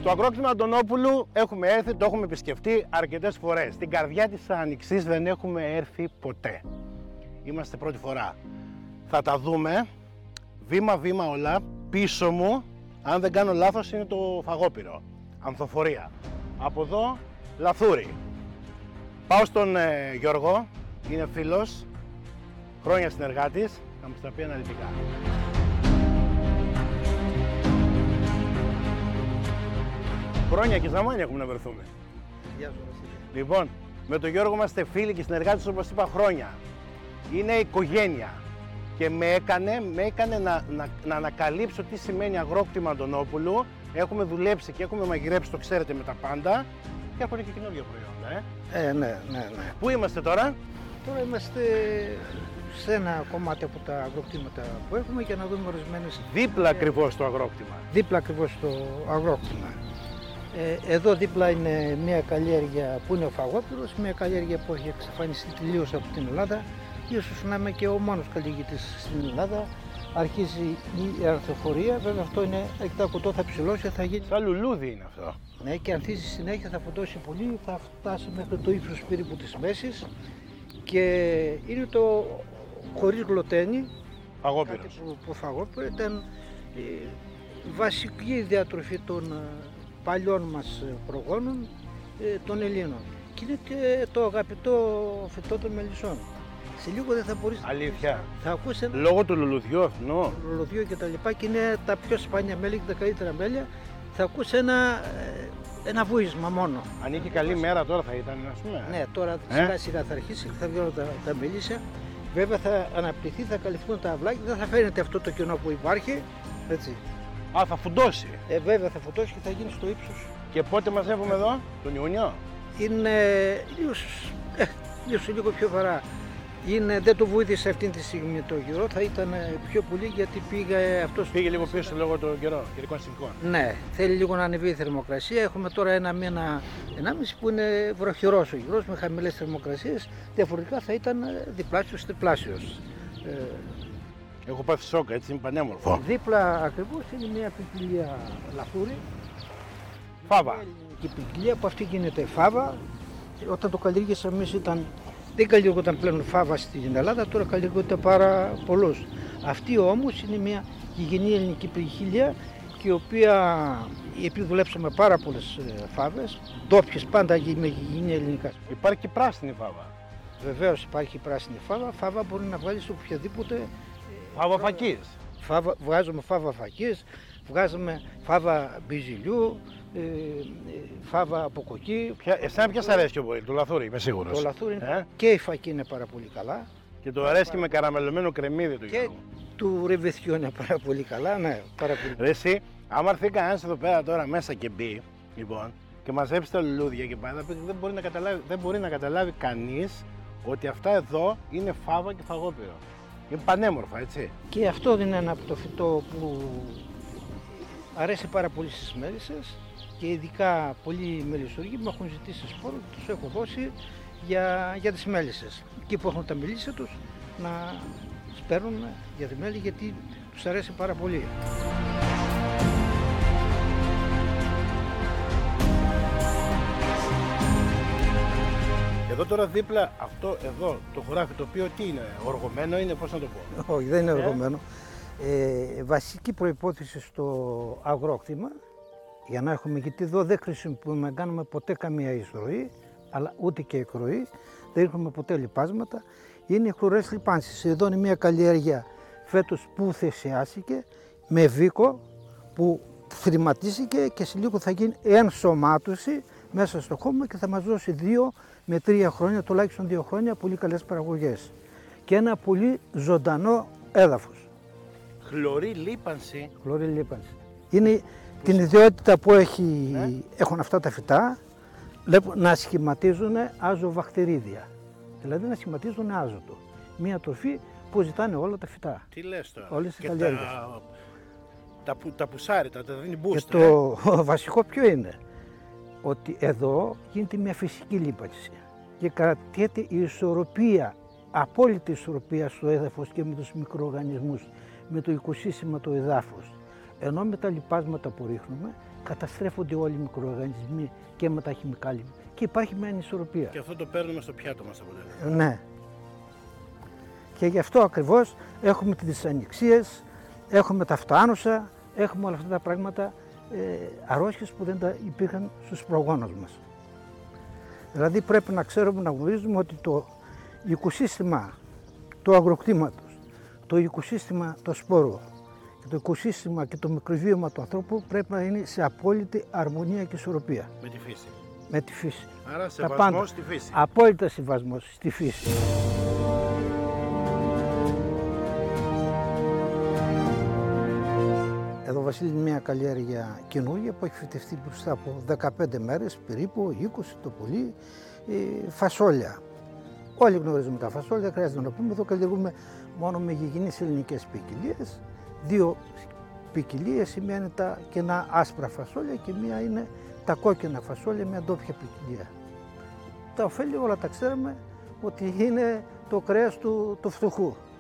Στο αγρόκτημα Αντωνόπουλου έχουμε έρθει, το έχουμε επισκεφτεί αρκετές φορές. Στην καρδιά της Άνοιξης δεν έχουμε έρθει ποτέ. Είμαστε πρώτη φορά. Θα τα δούμε βήμα-βήμα όλα. Πίσω μου, αν δεν κάνω λάθος, είναι το φαγόπυρο. Ανθοφορία. Από εδώ, λαθούρι. Πάω στον Γιώργο, είναι φίλος, χρόνια συνεργάτης, θα μας τα πει αναλυτικά. Χρόνια και ζαμάνια έχουμε να βρεθούμε. Γεια σου, Βασίλη. Λοιπόν, με τον Γιώργο είμαστε φίλοι και συνεργάτες, όπως είπα, χρόνια. Είναι οικογένεια και με έκανε να ανακαλύψω τι σημαίνει αγρόκτημα Αντωνόπουλου. Έχουμε δουλέψει και έχουμε μαγειρέψει, το ξέρετε, με τα πάντα και έχουν και καινούργια προϊόντα. Ναι. Πού είμαστε τώρα? Τώρα είμαστε σε ένα κομμάτι από τα αγροκτήματα που έχουμε για να δούμε ορισμένες. Δίπλα ακριβώς στο αγρόκτημα. Δίπλα ακριβώς στο αγρόκτημα. Εδώ δίπλα είναι μια καλλιέργεια που είναι ο φαγόπυρος, μια καλλιέργεια που έχει εξαφανιστεί τελείως από την Ελλάδα. Ίσως να είμαι και ο μόνος καλλιεργητής στην Ελλάδα. Αρχίζει η ανθοφορία, βέβαια αυτό είναι εκτά κουτό, θα ψηλώσει, θα γίνει. Σαν λουλούδι είναι αυτό. Ναι, και ανθίζει συνέχεια, θα φωτώσει πολύ, θα φτάσει μέχρι το ύψος περίπου της μέσης και είναι το χωρίς γλουτένι. Φαγόπυρος. Που φαγόπυρο ήταν βασική διατροφή των παλιών μας προγόνων, των Ελλήνων. Και είναι και το αγαπητό φυτό των μελισσών. Σε λίγο δεν θα μπορείς. Αλήθεια. Θα ακούσει ένα Λόγω του λουλουδιού αυτού. λουλουδιό και τα λοιπά και είναι τα πιο σπάνια μέλια και τα καλύτερα μέλια. Θα ακούσει ένα βούισμα μόνο. Αν είχε καλή μέρα τώρα θα ήταν, ας πούμε. Ναι, τώρα σιγά σιγά θα αρχίσει και θα βγαίνουν τα μελίσια. Βέβαια θα αναπτυχθεί, θα καλυφθούν τα αυλάκια, δεν θα φαίνεται αυτό το κενό που υπάρχει. Έτσι. Α, θα φουντώσει. Βέβαια θα φωτώσει και θα γίνει στο ύψος. Και πότε μαζεύουμε εδώ, τον Ιούνιο? Είναι λίγο πιο βαρά. Δεν το βοήθησε αυτή τη στιγμή το καιρό, θα ήταν πιο πολύ γιατί Πήγε λίγο πίσω λόγω του καιρικών συνθήκων. Ναι, θέλει λίγο να ανεβεί η θερμοκρασία. Έχουμε τώρα ένα μήνα, 1,5 που είναι βροχερός ο καιρός με χαμηλές θερμοκρασίες. Διαφορετικά θα ήταν διπλάσιος, τριπλάσιος. Έχω πάθει σόκα, έτσι είναι πανέμορφο. Δίπλα ακριβώς είναι μια ποικιλία λαθούρι. Φάβα. Και η ποικιλία από αυτή γίνεται φάβα. Όταν το καλλιέργησαμε εμείς δεν καλλιεργούνταν πλέον φάβα στην Ελλάδα, τώρα καλλιεργούνται πάρα πολλούς. Αυτή όμως είναι μια γηγενή ελληνική ποικιλία και η οποία, επειδή δουλέψαμε πάρα πολλές φάβες, ντόπιες πάντα με γηγενή ελληνικά. Υπάρχει και πράσινη φάβα. Βεβαίως υπάρχει πράσινη φάβα, φάβα μπορεί να βγάλει σε οποιαδήποτε. Φάβα φακής. Βγάζουμε φάβα φακής, βγάζουμε φάβα μπιζιλιού, φάβα από κοκκί. Εσένα ποια σ' αρέσει πιο πολύ, το λαθούρι, είμαι σίγουρος. Το λαθούρι και η φακή είναι πάρα πολύ καλά. Και το αρέσει και με καραμελωμένο κρεμμύδι του Και Γιώργου. του ρεβιθιού είναι πάρα πολύ καλά, ναι, πάρα πολύ. Ρε εσύ, άμα έρθει κανένας εδώ πέρα τώρα μέσα και μπει, λοιπόν, και μαζέψει τα λουλούδια και πάει, δεν μπορεί να καταλάβει κανείς ότι αυτά εδώ είναι φάβα και φαγόπυρο. Είναι πανέμορφα, έτσι. Και αυτό είναι ένα από το φυτό που αρέσει πάρα πολύ στις μέλισσες και ειδικά πολλοί μελισσουργοί μου έχουν ζητήσει σπόρους, τους έχω δώσει για τις μέλισσες. Εκεί που έχουν τα μελίσια τους να σπέρνουν για τη μέλη γιατί τους αρέσει πάρα πολύ. Εδώ τώρα δίπλα, αυτό εδώ το χωράφι το οποίο τι είναι, οργωμένο είναι, πώς να το πω. Όχι, δεν είναι οργωμένο. Βασική προϋπόθεση στο αγρόκτημα, για να έχουμε, γιατί εδώ δεν χρησιμοποιούμε, δεν κάνουμε ποτέ καμία εισρωή, αλλά ούτε και εκροή, δεν έχουμε ποτέ λιπάσματα, είναι οι χλωρές λιπάνσεις. Εδώ είναι μια καλλιέργεια φέτος που θεσιάστηκε με βίκο που θρηματίστηκε και σε λίγο θα γίνει ενσωμάτωση μέσα στο χώμα και θα μας δώσει 2 με 3 χρόνια, τουλάχιστον 2 χρόνια, πολύ καλές παραγωγές και ένα πολύ ζωντανό έδαφος. Χλωρή λίπανση. Χλωρή λίπανση. Είναι την ιδιότητα που έχουν αυτά τα φυτά, να σχηματίζουν αζοβακτηρίδια. Δηλαδή να σχηματίζουν άζωτο. Μια τροφή που ζητάνε όλα τα φυτά. Τι λες τώρα. Όλες οι καλλιέργειες. Τα πουσάριτα, τα δίνει boost. Και το βασικό ποιο είναι, ότι εδώ γίνεται μια φυσική λίπανση και κρατιέται η ισορροπία, απόλυτη ισορροπία στο έδαφος και με τους μικροοργανισμούς, με το οικοσύστημα του εδάφους. Ενώ με τα λιπάσματα που ρίχνουμε καταστρέφονται όλοι οι μικροοργανισμοί και με τα χημικάλια και υπάρχει μια ανισορροπία. Και αυτό το παίρνουμε στο πιάτο μας αποτέλεσμα. Ναι. Και γι' αυτό ακριβώς έχουμε τις δυσανεξίες, έχουμε τα φτάνουσα, έχουμε όλα αυτά τα πράγματα, αρρώστιες που δεν τα υπήρχαν στους προγόνους μας. Δηλαδή πρέπει να ξέρουμε, να γνωρίζουμε ότι το οικοσύστημα του αγροκτήματος, το οικοσύστημα το σπόρο και το οικοσύστημα και το μικροβίωμα του ανθρώπου πρέπει να είναι σε απόλυτη αρμονία και ισορροπία. Με τη φύση. Με τη φύση. Άρα σεβασμός στη φύση. Απόλυτα σεβασμός στη φύση. Εδώ Βασίλη είναι μια καλλιέργεια καινούργια που έχει φυτευτεί μπροστά από 15 μέρες, περίπου 20 το πολύ, φασόλια. Όλοι γνωρίζουμε τα φασόλια, δεν χρειάζεται να πούμε, εδώ καλλιεργούμε μόνο με γηγενείς ελληνικές ποικιλίες. Δύο ποικιλίες, η μία είναι τα κενά άσπρα φασόλια και μία είναι τα κόκκινα φασόλια, μια ντόπια ποικιλία. Τα ωφέλη όλα τα ξέρουμε ότι είναι το κρέας του φτωχού.